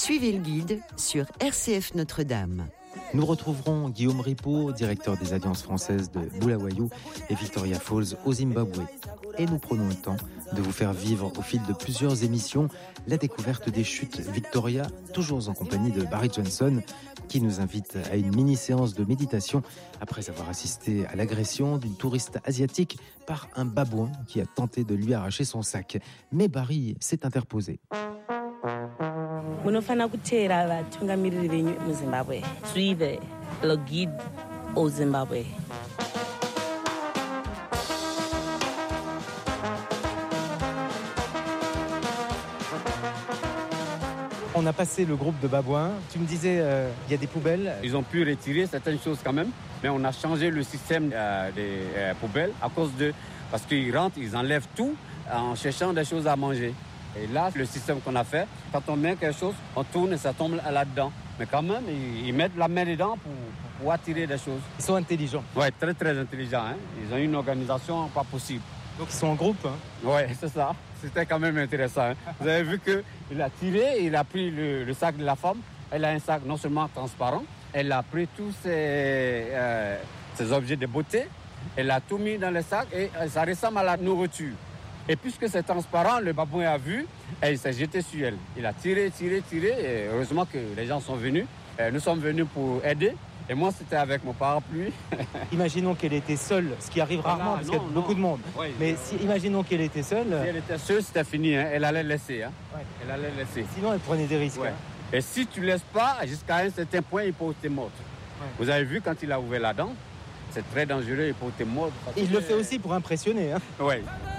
Suivez le guide sur RCF Notre-Dame. Nous retrouverons Guillaume Ripaud, directeur des Alliances françaises de Bulawayo et Victoria Falls au Zimbabwe. Et nous prenons le temps de vous faire vivre au fil de plusieurs émissions la découverte des chutes Victoria, toujours en compagnie de Barry Johnson, qui nous invite à une mini-séance de méditation après avoir assisté à l'agression d'une touriste asiatique par un babouin qui a tenté de lui arracher son sac. Mais Barry s'est interposé. Munofana kutera vatungamiriri venyu muZimbabwe. Suivez le guide au Zimbabwe. On a passé le groupe de babouins. Tu me disais, il y a des poubelles. Ils ont pu retirer certaines choses quand même, mais on a changé le système des poubelles parce qu'ils rentrent, ils enlèvent tout en cherchant des choses à manger. Et là, le système qu'on a fait, quand on met quelque chose, on tourne et ça tombe là-dedans. Mais quand même, ils mettent la main dedans pour pouvoir tirer des choses. Ils sont intelligents. Oui, très très intelligents. Hein. Ils ont une organisation pas possible. Donc ils sont en groupe. Hein. Oui, c'est ça. C'était quand même intéressant. Hein. Vous avez vu qu'il a tiré, il a pris le sac de la femme. Elle a un sac non seulement transparent, elle a pris tous ses objets de beauté, elle a tout mis dans le sac et ça ressemble à la nourriture. Et puisque c'est transparent, le babouin a vu et il s'est jeté sur elle. Il a tiré. Et heureusement que les gens sont venus. Nous sommes venus pour aider. Et moi, c'était avec mon parapluie. Imaginons qu'elle était seule, ce qui arrive rarement parce qu'il y a beaucoup de monde. Oui, mais imaginons qu'elle était seule. Si elle était seule, c'était fini. Hein. Elle allait laisser. Hein. Ouais. Elle allait laisser. Sinon, elle prenait des risques. Ouais. Hein. Et si tu ne laisses pas, jusqu'à un certain point, il peut être mort. Ouais. Vous avez vu quand il a ouvert la dent, c'est très dangereux, il peut être mort. Il le fait aussi pour impressionner. Hein. Oui.